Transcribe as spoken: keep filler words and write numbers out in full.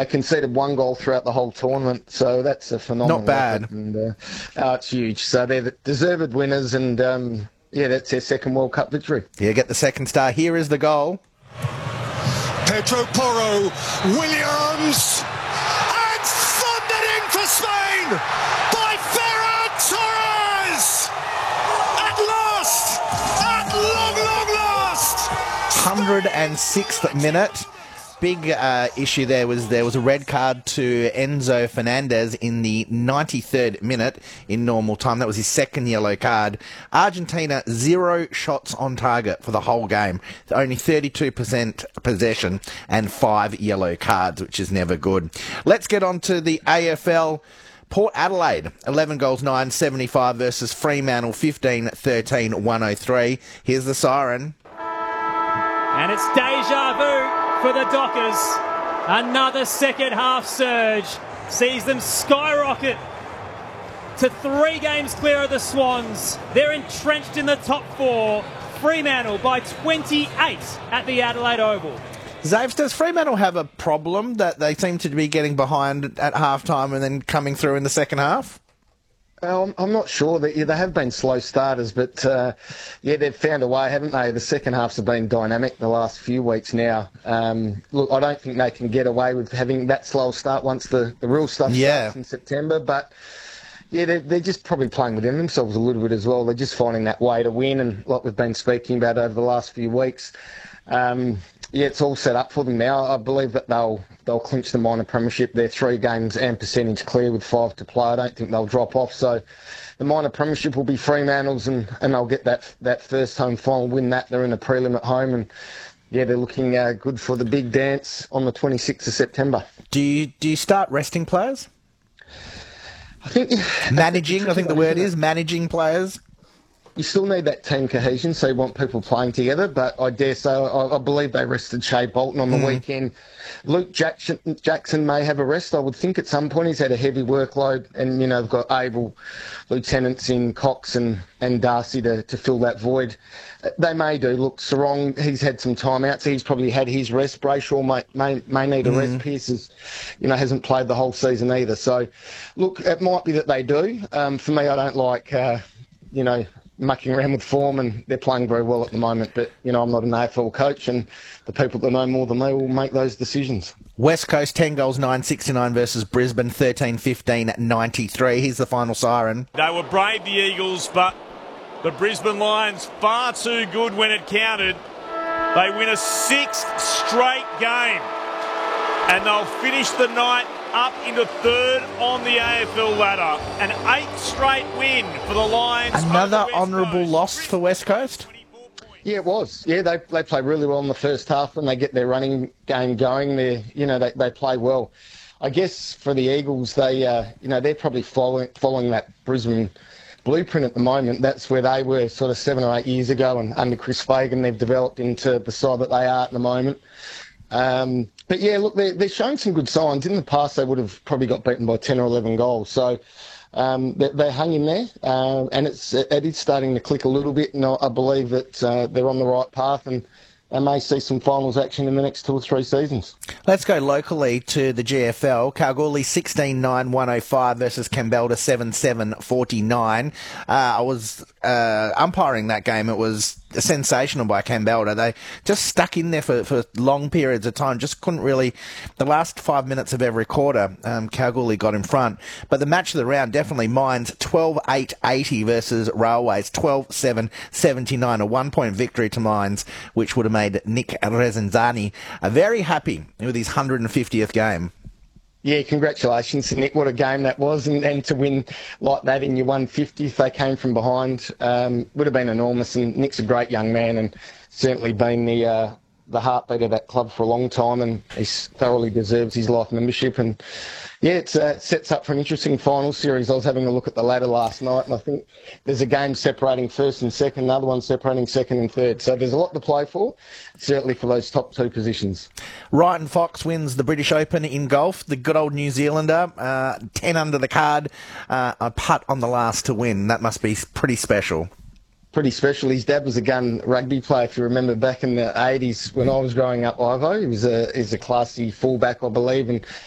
they conceded one goal throughout the whole tournament, so that's a phenomenal. Not bad. Effort, and uh, oh, it's huge. So they're the deserved winners, and um, yeah, that's their second World Cup victory. Yeah, get the second star. Here is the goal. Pedro Porro, Williams, and thundered in for Spain by Ferran Torres! At last! At long, long last! one hundred sixth minute. Big uh, issue there was there was a red card to Enzo Fernandez in the ninety-third minute in normal time. That was his second yellow card. Argentina, zero shots on target for the whole game. Only thirty-two percent possession and five yellow cards, which is never good. Let's get on to the A F L. Port Adelaide, eleven goals, nine seventy-five versus Fremantle, fifteen thirteen, one oh three. Here's the siren. And it's deja vu for the Dockers. Another second half surge sees them skyrocket to three games clear of the Swans. They're entrenched in the top four. Fremantle by twenty-eight at the Adelaide Oval. Zaves, does Fremantle have a problem that they seem to be getting behind at halftime and then coming through in the second half? Well, I'm not sure. That yeah, they have been slow starters, but uh, yeah, they've found a way, haven't they? The second halves have been dynamic the last few weeks now. Um, look, I don't think they can get away with having that slow start once the, the real stuff yeah. starts in September. But yeah, they're, they're just probably playing within themselves a little bit as well. They're just finding that way to win, and like we've been speaking about over the last few weeks. Um, yeah, it's all set up for them now. I believe that they'll they'll clinch the minor premiership. They're three games and percentage clear with five to play. I don't think they'll drop off. So the minor premiership will be Fremantle's, and, and they'll get that that first home final, win that. They're in a prelim at home, and yeah, they're looking uh, good for the big dance on the twenty-sixth of September. Do you do you start resting players? I think managing. I think the word is managing players. You still need that team cohesion, so you want people playing together, but I dare say, I, I believe they rested Shea Bolton on the mm. weekend. Luke Jackson, Jackson may have a rest, I would think, at some point. He's had a heavy workload, and, you know, they've got able lieutenants in Cox and, and Darcy to, to fill that void. They may do. Look, Sarong, he's had some time out, so he's probably had his rest. Brayshaw may, may, may need a mm. rest. Pearce is, you know, hasn't played the whole season either. So, look, it might be that they do. Um, for me, I don't like, uh, you know, mucking around with form, and they're playing very well at the moment. But, you know, I'm not an A F L coach, and the people that know more than me will make those decisions. West Coast, ten goals, nine sixty-nine versus Brisbane, thirteen fifteen, ninety-three. Here's the final siren. They were brave, the Eagles, but the Brisbane Lions far too good when it counted. They win a sixth straight game, and they'll finish the night up into third on the A F L ladder. An eighth straight win for the Lions. Another honourable loss for West Coast? Yeah, it was. Yeah, they they play really well in the first half. When they get their running game going, they you know they, they play well. I guess for the Eagles, they uh, you know they're probably following following that Brisbane blueprint at the moment. That's where they were sort of seven or eight years ago, and under Chris Fagan, they've developed into the side that they are at the moment. Um, but yeah, look, they're, they're showing some good signs. In the past, they would have probably got beaten by ten or eleven goals. So um, they, they hung in there, uh, and it's it is starting to click a little bit. And I, I believe that uh, they're on the right path, and they may see some finals action in the next two or three seasons. Let's go locally to the G F L. Kalgoorlie sixteen nine one oh five versus Campbell seven seven forty-nine. Uh, I was uh, umpiring that game. It was sensational by Campbell. They just stuck in there for, for long periods of time. Just couldn't really... The last five minutes of every quarter, um, Kalgoorlie got in front. But the match of the round, definitely Mines, twelve eight eighty versus Railways, twelve seven seventy-nine. A one-point victory to Mines, which would have made Nick Rezenzani uh, very happy with his one hundred fiftieth game. Yeah, congratulations to Nick. What a game that was. And, and to win like that in your one fiftieth, they came from behind, um, would have been enormous. And Nick's a great young man, and certainly been the uh, the heartbeat of that club for a long time, and he thoroughly deserves his life membership. And yeah, it's, uh, it sets up for an interesting final series. I was having a look at the ladder last night, and I think there's a game separating first and second, another one separating second and third. So there's a lot to play for, certainly for those top two positions. Ryan Fox wins the British Open in golf. The good old New Zealander, uh, ten under the card, uh, a putt on the last to win. That must be pretty special. Pretty special. His dad was a gun rugby player, if you remember, back in the eighties when I was growing up, Ivo. He was a, he's a classy fullback, I believe, and